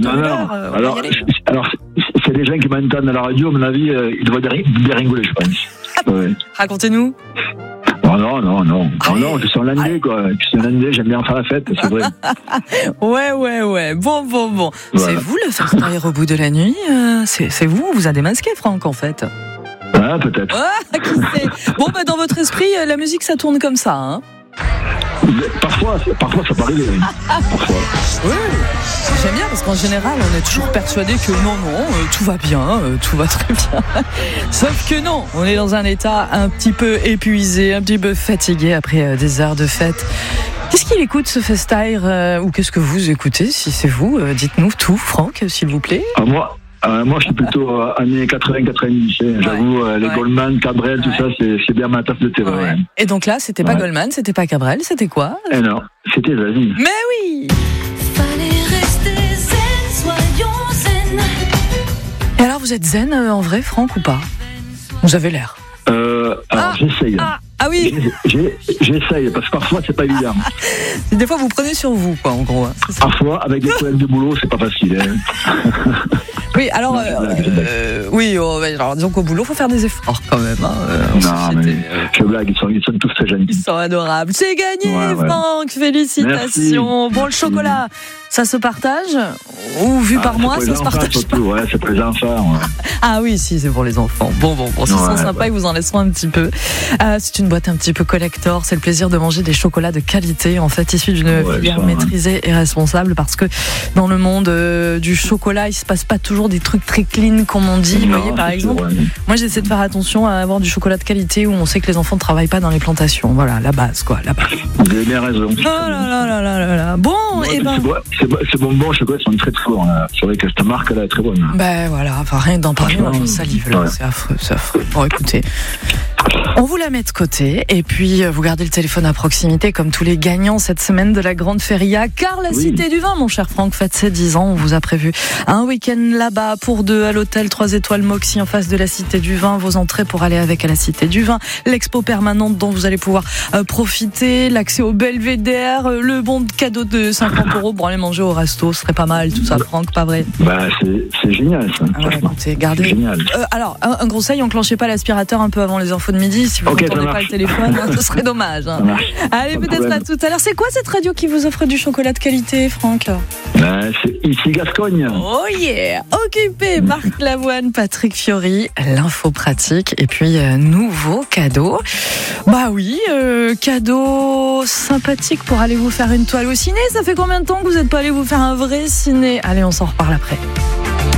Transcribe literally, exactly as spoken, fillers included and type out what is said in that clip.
de non, l'heure. non. Euh, alors, alors, c'est les gens qui m'entendent à la radio, à mon avis, euh, ils doivent bien rigoler, je pense. Ouais. Racontez-nous. Non, non, non, non. Non, non, je suis hollandais, quoi. Je suis hollandais, j'aime bien faire la fête, c'est vrai. ouais, ouais, ouais. Bon, bon, bon. Voilà. C'est vous le Fast-Tire au bout de la nuit euh, c'est, c'est vous, on vous a démasqué, Franck, en fait. Ah, peut-être. Ah, qui sait. Bon, bah, dans votre esprit, la musique, ça tourne comme ça, hein. Parfois, parfois ça peut arriver. Parfois. Oui, j'aime bien parce qu'en général, on est toujours persuadé que non, non, euh, tout va bien, euh, tout va très bien. Sauf que non, on est dans un état un petit peu épuisé, un petit peu fatigué après euh, des heures de fête. Qu'est-ce qu'il écoute, ce Fast-Tire, euh, ou qu'est-ce que vous écoutez, si c'est vous euh, dites-nous tout, Franck, s'il vous plaît. Ah, moi Euh, moi, je suis plutôt euh, années quatre-vingts quatre-vingt-dix. Hein. J'avoue, ouais, euh, les ouais. Goldman, Cabrel, tout ouais. ça, c'est, c'est bien ma tasse de thé. Ouais. Ouais. Et donc là, c'était pas ouais. Goldman, c'était pas Cabrel, c'était quoi? Eh non, c'était Zazie. Mais oui. Fallait rester zen, soyons zen. Et alors, vous êtes zen euh, en vrai, Franck, ou pas? Vous avez l'air. Euh, alors, ah, j'essaye. Ah, ah oui. J'ai, j'ai, j'essaye, parce que parfois, c'est pas évident. Des fois, vous prenez sur vous, quoi, en gros. Hein, c'est ça. Parfois, avec des collègues de boulot, c'est pas facile. Hein. Oui, alors, non, euh, euh, oui, oh, alors, disons qu'au boulot, il faut faire des efforts quand même. Hein, euh, non, mais je blague, ils sont, ils sont tous très gentils. Ils sont adorables. C'est gagné, ouais, ouais. Franck, félicitations. Merci. Bon, le chocolat, ça se partage? Ou vu ah, par moi, ça se enfants, partage surtout, pas? Ouais, c'est pour les enfants. Ouais. Ah oui, si, c'est pour les enfants. Bon, bon, bon, s'ils ouais, sont sympas, ouais. ils vous en laisseront un petit peu. Euh, c'est une boîte un petit peu collector. C'est le plaisir de manger des chocolats de qualité, en fait, issus d'une ouais, filière ça, maîtrisée ouais. et responsable, parce que dans le monde euh, du chocolat, il se passe pas toujours des trucs très clean, comme on dit. Non, vous voyez, par exemple, vrai. moi, j'essaie de faire attention à avoir du chocolat de qualité où on sait que les enfants ne travaillent pas dans les plantations. Voilà, la base, quoi, la base. Vous avez bien raison. Oh là là là là là là. Bon, et ben. C'est bon, c'est bon, bon, les chocolats sont très très bons. C'est vrai que cette marque-là est très bonne. Ben voilà, enfin, rien d'en parler, moi, je salive, là. Ouais. C'est affreux, c'est affreux. Bon, écoutez. On vous la met de côté et puis vous gardez le téléphone à proximité comme tous les gagnants cette semaine de la Grande Feria, car la oui. Cité du Vin, mon cher Franck, fête ses dix ans. On vous a prévu un week-end là-bas pour deux à l'hôtel trois étoiles Moxie en face de la Cité du Vin. Vos entrées pour aller avec à la Cité du Vin, l'expo permanente dont vous allez pouvoir euh, profiter, l'accès au Belvédère, euh, le bon de cadeau de cinquante euros pour aller manger au resto, ce serait pas mal tout ça, Franck, pas vrai? Bah c'est, c'est génial ça. Ah ouais, écoutez, gardez. Génial. Euh, alors un, un conseil, enclenchez pas l'aspirateur un peu avant les infos de midi. Si vous okay, n'entendez pas le téléphone, hein, ce serait dommage. Hein. Allez, pas peut-être à tout à l'heure. C'est quoi cette radio qui vous offre du chocolat de qualité, Franck? Ben, c'est ici Gascogne. Oh yeah. Occupé, Marc Lavoine, Patrick Fiori, l'info pratique et puis euh, nouveau cadeau. Bah oui, euh, cadeau sympathique pour aller vous faire une toile au ciné. Ça fait combien de temps que vous n'êtes pas allé vous faire un vrai ciné? Allez, on s'en reparle après.